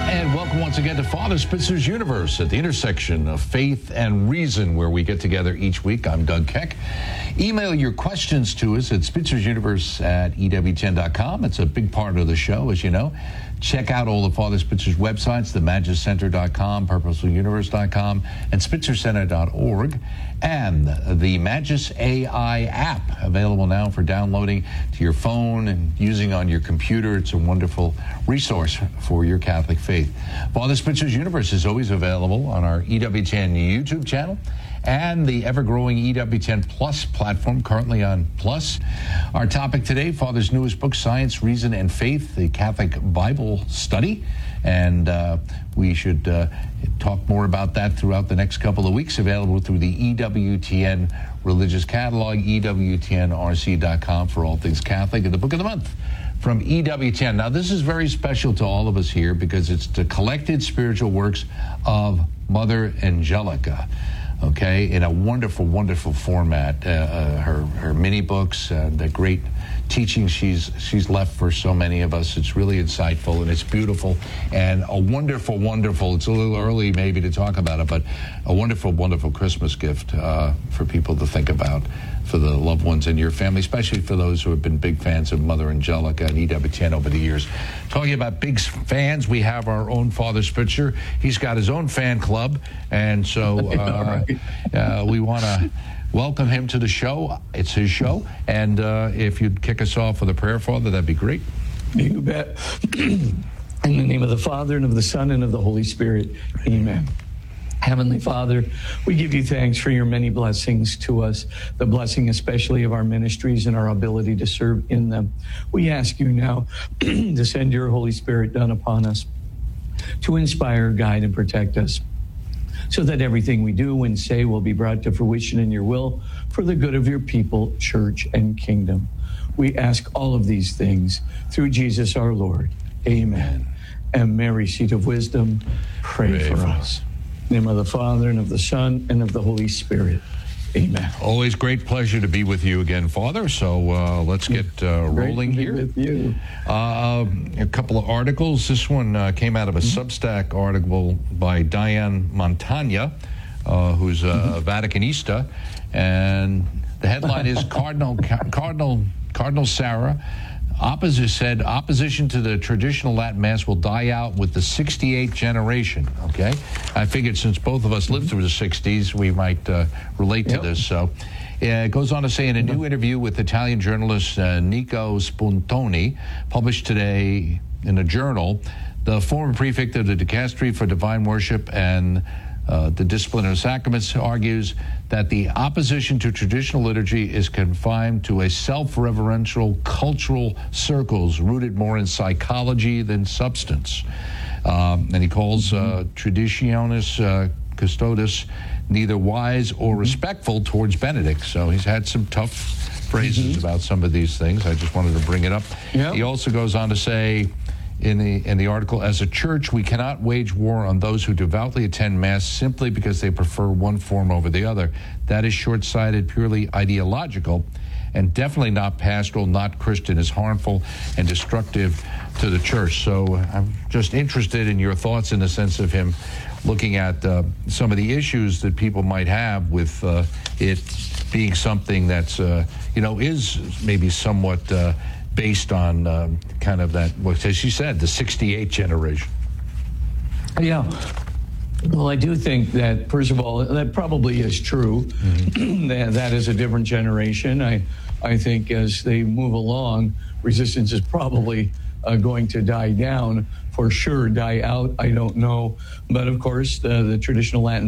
And welcome once again to Father Spitzer's Universe at the intersection of faith and reason, where we get together each week. I'm Doug Keck. Email your questions to us at spitzer'suniverse@ewtn.com. It's a big part of the show, as you know. Check out all of Father Spitzer's websites, themagiscenter.com, purposefuluniverse.com, and spitzercenter.org, and the Magis AI app, available now for downloading to your phone and using on your computer. It's a wonderful resource for your Catholic faith. Father Spitzer's Universe is always available on our EWTN YouTube channel and the ever-growing EWTN Plus platform, currently on Plus. Our topic today, Father's newest book, Science, Reason, and Faith, the Catholic Bible Study. And we should talk more about that throughout the next couple of weeks, available through the EWTN Religious Catalog, EWTNRC.com for all things Catholic, and the Book of the Month from EWTN. Now, this is very special to all of us here because it's the collected spiritual works of Mother Angelica. Okay, in a wonderful, wonderful format. Her mini books, the great teaching she's left for so many of us. It's really insightful and it's beautiful and a wonderful, wonderful. It's a little early maybe to talk about it, but a wonderful, wonderful Christmas gift for people to think about, for the loved ones in your family, especially for those who have been big fans of Mother Angelica and EWTN over the years. Talking about big fans, we have our own Father Spitzer. He's got his own fan club, and so we want to welcome him to the show. It's his show, and if you'd kick us off with a prayer, Father, that'd be great. You bet. In the name of the Father, and of the Son, and of the Holy Spirit. Amen. Heavenly Father, we give you thanks for your many blessings to us, the blessing especially of our ministries and our ability to serve in them. We ask you now to send your Holy Spirit down upon us to inspire, guide, and protect us, so that everything we do and say will be brought to fruition in your will for the good of your people, church, and kingdom. We ask all of these things through Jesus our Lord. Amen. And Mary, seat of wisdom, pray for us. In the name of the Father, and of the Son, and of the Holy Spirit. Amen. Always great pleasure to be with you again, Father. So let's get rolling here. With you. A couple of articles. This one came out of a Substack article by Diane Montagna, who's a Vaticanista, and the headline is Cardinal Sarah said opposition to the traditional Latin Mass will die out with the 68th generation. Okay, I figured since both of us lived through the 60s, we might relate to this. So it goes on to say, in a new interview with Italian journalist Nico Spuntoni, published today in a journal, the former prefect of the Dicastery for Divine Worship and the Discipline of Sacraments argues that the opposition to traditional liturgy is confined to a self-reverential cultural circles rooted more in psychology than substance. And he calls Traditionis Custodes neither wise or respectful towards Benedict. So he's had some tough phrases about some of these things. I just wanted to bring it up. Yep. He also goes on to say, in the article, as a church, we cannot wage war on those who devoutly attend Mass simply because they prefer one form over the other. That is short-sighted, purely ideological, and definitely not pastoral, not Christian, is harmful and destructive to the church. So I'm just interested in your thoughts in the sense of him looking at some of the issues that people might have with it being something that's, is maybe somewhat based on kind of that, as she said, the 68th generation. Yeah. Well, I do think that, first of all, that probably is true. that is a different generation. I think as they move along, resistance is probably going to die down, for sure. Die out, I don't know. But of course, the traditional Latin